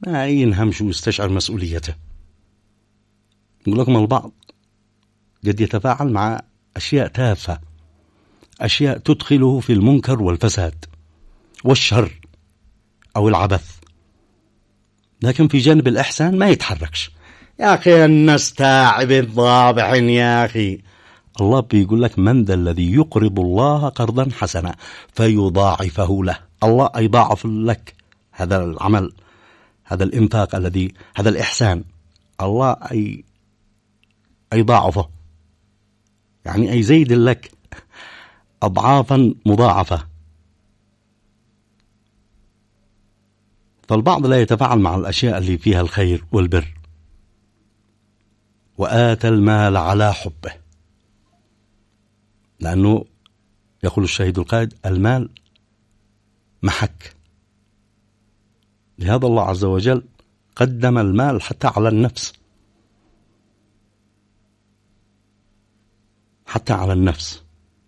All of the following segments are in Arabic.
ما ينهمش ويستشعر مسؤوليته. نقول لكم البعض قد يتفاعل مع أشياء تافهة، أشياء تدخله في المنكر والفساد والشر أو العبث، لكن في جانب الإحسان ما يتحركش. يا أخي الناس تعب ضابع يا أخي. الله بيقول لك من ذا الذي يقرض الله قرضا حسنا فيضاعفه له. الله يضاعف لك هذا العمل، هذا الإنفاق الذي، هذا الإحسان، الله يضاعفه، يعني يزيد لك أضعافا مضاعفة. فالبعض لا يتفاعل مع الأشياء اللي فيها الخير والبر. وآتى المال على حبه، لأنه يقول الشهيد القائد المال محك. لهذا الله عز وجل قدم المال حتى على النفس، حتى على النفس.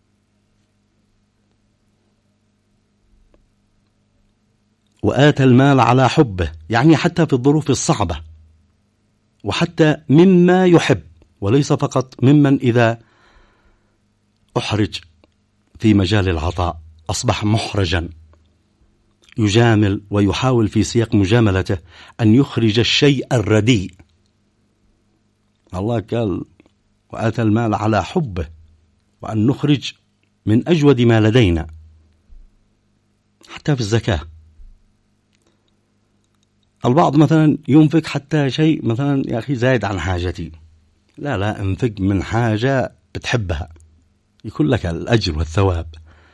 وآتى المال على حبه، يعني حتى في الظروف الصعبة، وحتى مما يحب، وليس فقط ممن إذا أحرج في مجال العطاء أصبح محرجا، يجامل ويحاول في سياق مجاملته أن يخرج الشيء الرديء. الله قال وآتى المال على حبه، وأن نخرج من أجود ما لدينا. حتى في الزكاة البعض مثلا ينفق حتى شيء مثلا يا أخي زايد عن حاجتي، لا انفق من حاجة بتحبها يكون لك الأجر والثواب.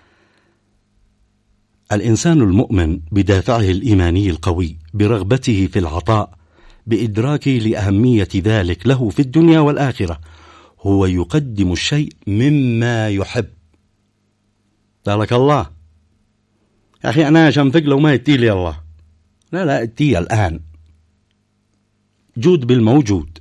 الإنسان المؤمن بدافعه الإيماني القوي، برغبته في العطاء، بإدراكه لأهمية ذلك له في الدنيا والآخرة، هو يقدم الشيء مما يحب. قالك الله يا أخي أنا شنفق لو ما يتي لي الله، لا اتي الآن، جود بالموجود.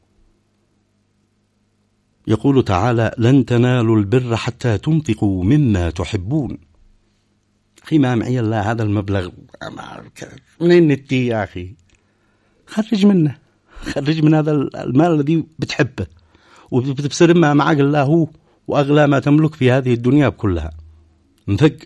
يقول تعالى لن تنالوا البر حتى تنفقوا مما تحبون. أخي ما معي الله هذا المبلغ، منين نتي يا أخي؟ خرج منه، خرج من هذا المال الذي بتحبه وبتبصر ما معك الله هو وأغلى ما تملك في هذه الدنيا كلها. انفق.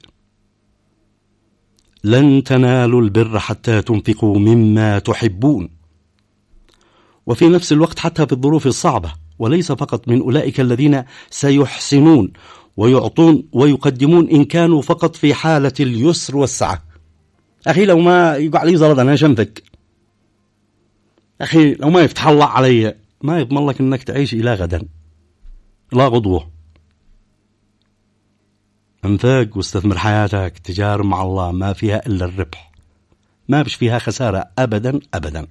لن تنالوا البر حتى تنفقوا مما تحبون. وفي نفس الوقت حتى في الظروف الصعبة، وليس فقط من أولئك الذين سيحسنون ويعطون ويقدمون إن كانوا فقط في حالة اليسر والسعة. أخي لو ما يقع لي زرد أنا شنفق، أخي لو ما يفتح الله علي ما يضمن لك أنك تعيش إلى غدا لا غضوة. انفق واستثمر حياتك، تجارب مع الله ما فيها إلا الربح، ما بش فيها خسارة أبدا أبدا.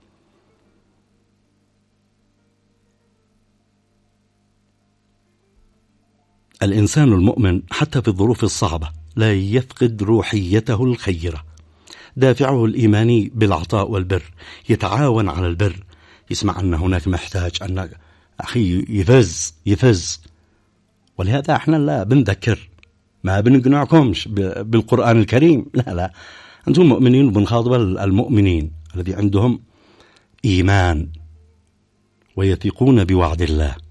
الإنسان المؤمن حتى في الظروف الصعبة لا يفقد روحيته الخيرة، دافعه الإيماني بالعطاء والبر، يتعاون على البر، يسمع أن هناك محتاج، أن أخي يفز. ولهذا احنا لا بنذكر، ما بنقنعكمش بالقرآن الكريم، لا أنتم مؤمنين، بنخاطب المؤمنين الذي عندهم إيمان ويثقون بوعد الله.